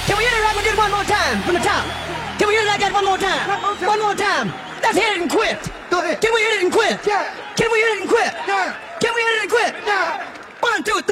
Can we hear it like we did one more time from the top? Can we hear it like that one more time? One more time. Let's hit it and quit. Go ahead. Can we hit it and quit? Yeah. Can we hit it and quit? Yeah. Can we hit it and quit? Yeah. 1, 2, 3.